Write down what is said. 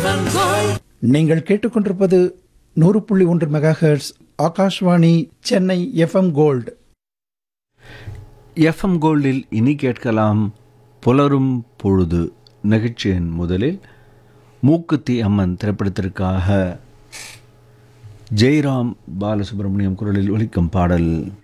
நீங்கள் கேட்டுக்கொண்டிருப்பது 100.1 megahertz Akashvani Chennai FM gold. FM கோல்டில் இனி கேட்கலாம் புலரும் பொழுது நிகழ்ச்சியின் முதலில் மூக்குத்தி அம்மன் திரைப்படத்திற்காக ஜெய்ராம் பாலசுப்ரமணியம் குரலில் ஒலிக்கும் பாடல்.